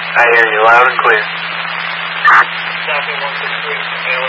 I hear you loud and clear. Stopping 163,